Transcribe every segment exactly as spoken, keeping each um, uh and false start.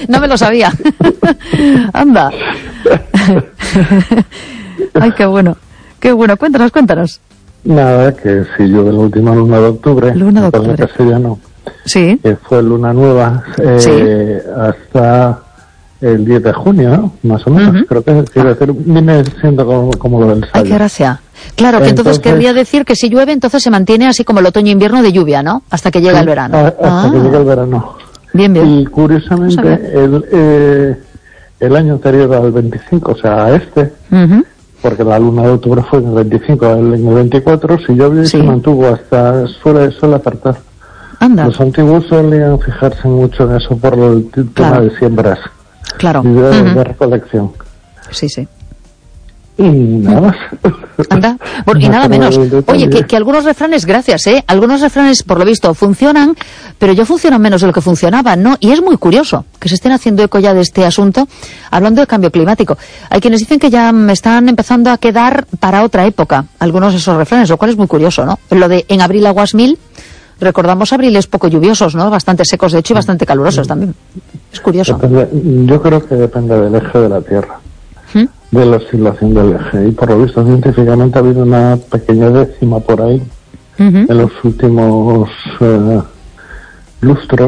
No me lo sabía. Anda. Ay, qué bueno. Qué bueno. Cuéntanos, cuéntanos. Nada, que si yo de la última luna de octubre, luna de octubre. en castellano, sí. que fue luna nueva, eh, sí. hasta el diez de junio, ¿no? Más o menos. Uh-huh. Creo que quiero decir, viene siendo como, como lo del Sayo. Ay, qué gracia. Claro, que entonces, entonces querría decir que si llueve, entonces se mantiene así como el otoño-invierno de lluvia, ¿no? Hasta que llega sí, el verano. A, hasta ah. que llega el verano. Bien, bien. Y curiosamente, no el, eh, el año anterior al veinticinco, o sea, a este, uh-huh. porque la luna de octubre fue en el veinticinco, en el veinticuatro, si llovió sí. se mantuvo hasta, suele, suele apartar. Anda. Los antiguos solían fijarse mucho en eso por el tema claro. de siembras. Claro. Y de, uh-huh. de recolección. Sí, sí. Y nada más. Anda. Bueno, y nada menos. Oye, que, que algunos refranes, gracias, ¿eh? Algunos refranes, por lo visto, funcionan, pero ya funcionan menos de lo que funcionaban, ¿no? Y es muy curioso que se estén haciendo eco ya de este asunto, hablando de cambio climático. Hay quienes dicen que ya están empezando a quedar para otra época algunos de esos refranes, lo cual es muy curioso, ¿no? Lo de en abril aguas mil, recordamos abriles poco lluviosos, ¿no? Bastante secos, de hecho, y bastante calurosos también. Es curioso. Depende, yo creo que depende del eje de la Tierra. De la oscilación del eje, y por lo visto científicamente ha habido una pequeña décima por ahí uh-huh. en los últimos uh, lustros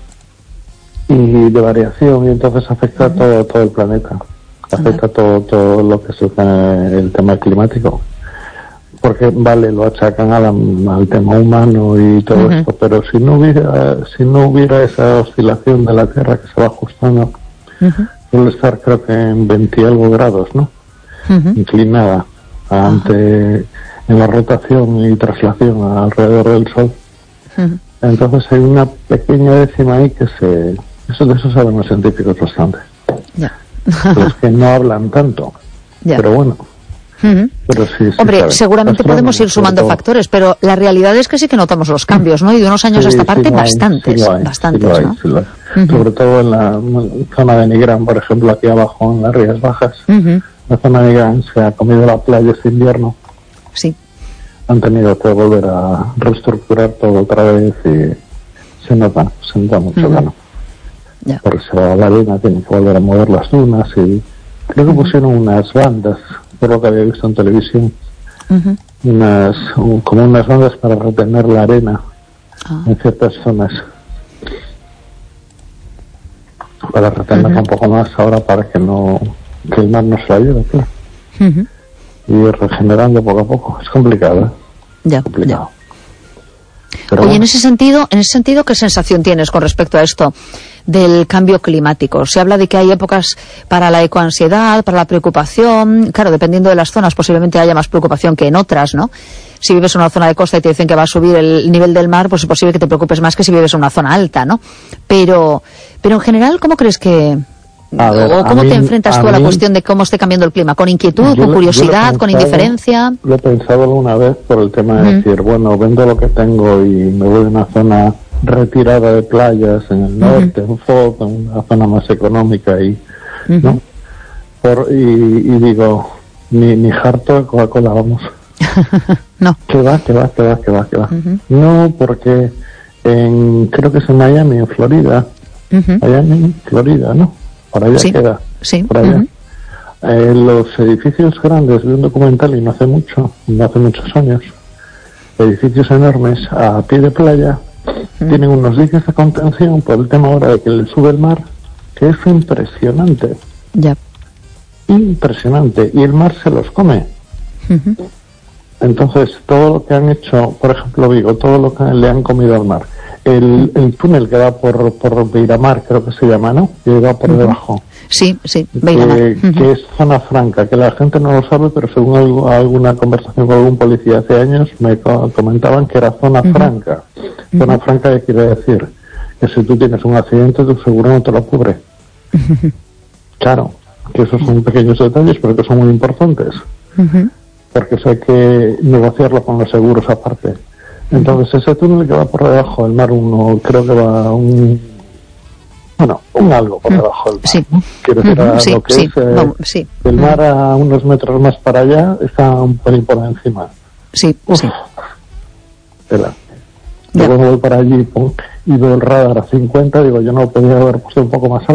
y de variación, y entonces afecta uh-huh. todo todo el planeta, afecta uh-huh. todo todo lo que es el, el tema climático, porque vale, lo achacan a la, al tema humano y todo uh-huh. esto, pero si no hubiera si no hubiera esa oscilación de la Tierra que se va ajustando, uh-huh. suele estar creo que en veinte y algo grados, ¿no? Uh-huh. Inclinada ante uh-huh. en la rotación y traslación alrededor del Sol. Uh-huh. Entonces hay una pequeña décima ahí que se... Eso de eso saben los científicos bastante. Ya. Los que no hablan tanto. Ya. Pero bueno. Uh-huh. Pero sí, sí Hombre, saben. seguramente podemos ir sumando factores, pero la realidad es que sí que notamos los cambios, ¿no? Y de unos años sí, a esta sí parte, lo hay, bastantes, sí lo hay, bastantes, sí lo hay, ¿no? Sí lo hay. Uh-huh. Sobre todo en la zona de Nigrán, por ejemplo, aquí abajo en las Rías Bajas. Uh-huh. La zona de Nigrán se ha comido la playa este invierno. Sí. Han tenido que volver a reestructurar todo otra vez y se nota, se nota mucho uh-huh. gano. Ya. Porque se va a la arena, tienen que volver a mover las dunas y creo que uh-huh. pusieron unas bandas, por lo que había visto en televisión, uh-huh. unas un, como unas bandas para retener la arena uh-huh. en ciertas zonas, para retenerla uh-huh. un poco más ahora para que no que el mar no se la lleve, claro. Uh-huh. Y ir regenerando poco a poco. Es complicado, ¿eh? Ya, complicado. ya. Pero Oye, bueno. en ese sentido, en ese sentido, ¿qué sensación tienes con respecto a esto del cambio climático? Se habla de que hay épocas para la ecoansiedad, para la preocupación. Claro, dependiendo de las zonas, posiblemente haya más preocupación que en otras, ¿no? Si vives en una zona de costa y te dicen que va a subir el nivel del mar, pues es posible que te preocupes más que si vives en una zona alta, ¿no? Pero, pero en general, ¿cómo crees que... A ver, ¿O cómo a te mí, enfrentas tú a, a la mí, cuestión de cómo esté cambiando el clima? ¿Con inquietud, con curiosidad, pensado, con indiferencia? Lo he pensado alguna vez por el tema de uh-huh. decir, bueno, vendo lo que tengo y me voy a una zona retirada de playas en el norte, uh-huh. en Foz, en una zona más económica y, uh-huh. ¿no? Por, y, y digo, ni, ni harto de Coca-Cola, vamos. No. Que va, que va, que va, que va, que va. Uh-huh. No, porque en, creo que es en Miami, en Florida. Uh-huh. Miami, Florida, ¿no? Por allá sí, queda, sí. por allá. Uh-huh. Eh, los edificios grandes, vi un documental y no hace mucho, no hace muchos años, edificios enormes a pie de playa, uh-huh. tienen unos diques de contención por el tema ahora de que le sube el mar, que es impresionante. Ya. Impresionante. Y el mar se los come. Uh-huh. Entonces, todo lo que han hecho, por ejemplo, Vigo, todo lo que le han comido al mar. El, el túnel que va por, por Beiramar, creo que se llama, ¿no? Que va por uh-huh. debajo. Sí, sí, Beiramar. Que, uh-huh. que es zona franca, que la gente no lo sabe, pero según algo, alguna conversación con algún policía hace años, me comentaban que era zona uh-huh. franca. Uh-huh. Zona franca, ¿qué quiere decir? Que si tú tienes un accidente, tu seguro no te lo cubre. Uh-huh. Claro, que esos son pequeños detalles, pero que son muy importantes. Uh-huh. Porque eso hay que negociarlo con los seguros aparte. Entonces ese túnel que va por debajo del mar, uno creo que va un bueno un algo por debajo del mar, sí. ¿no? Quiero decir, uh-huh. a sí, lo que sí. es eh, Vamos, sí. el mar a unos metros más para allá está un pelín por encima. Sí, Uf, sí. Espera. Luego voy para allí pum, y veo el radar a cincuenta, digo, yo no podía haber puesto un poco más alto.